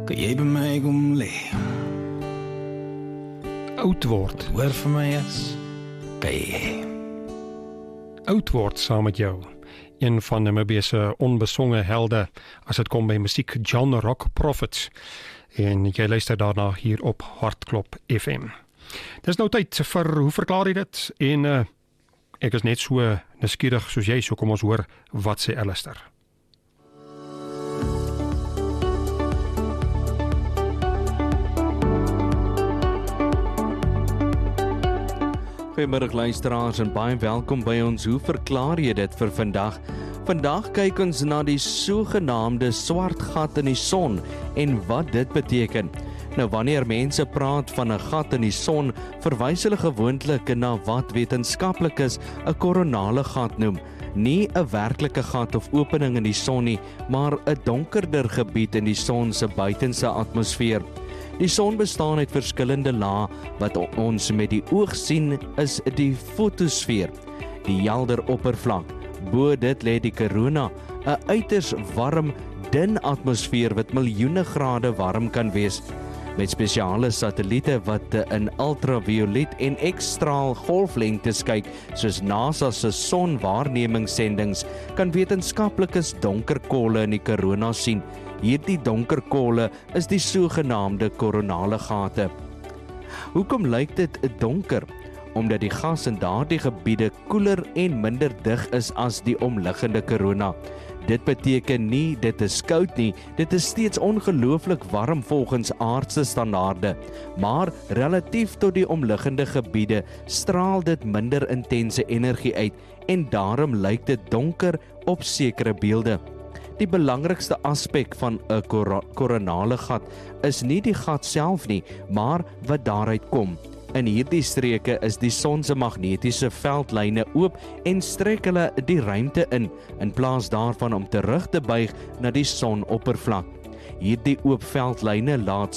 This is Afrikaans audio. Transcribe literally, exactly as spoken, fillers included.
kan jy by my kom lê. Oud word. Hoor vir my is, kan jy. Oud word saam met jou. Een van Namibië se onbesonge helde as dit kom by musiek, John Rock Prophets. En jy luister daarna hier op Hartklop F M. Dis nou tyd vir hoe verklaar jy dit? En uh, ek is net so nuuskierig soos jy, so kom ons hoor wat sê Alistair. Goeiemiddag luisteraars en baie welkom by ons Hoe verklaar jy dit vir vandag? Vandag kyk ons na die sogenaamde swart gat in die son en wat dit beteken. Nou wanneer mense praat van 'n gat in die son, verwys hulle gewoonlik na wat wetenskaplikes 'n koronale gat noem. Nie 'n werklike gat of opening in die son nie, maar 'n donkerder gebied in die son se buitenste atmosfeer. Die son bestaan uit verskillende lae. Wat ons met die oog sien is die fotosfeer, die helder oppervlak. Bo dit lê die korona, 'n uiters warm, dun atmosfeer wat miljoene grade warm kan wees. Met spesiale satelliete wat in ultraviolet en X-straal golflengtes kyk, soos NASA se sonwaarnemingssendings, kan wetenskaplikes donker kolle in die korona sien. Hierdie donker kolle is die sogenaamde koronale gate. Hoekom lyk dit donker? Omdat die gas in daardie gebiede koeler en minder dig is as die omliggende korona. Dit beteken nie dit is koud nie, dit is steeds ongelooflik warm volgens aardse standaarde, maar relatief tot die omliggende gebiede straal dit minder intense energie uit en daarom lyk dit donker op sekere beelde. Die belangrikste aspek van 'n koronale gat is nie die gat self nie, maar wat daaruit kom. In hierdie streke is die son se magnetiese veldlyne oop en strek hulle die ruimte in, in plaas daarvan om terug te buig na die sonoppervlak. Hierdie oop veldlyne laat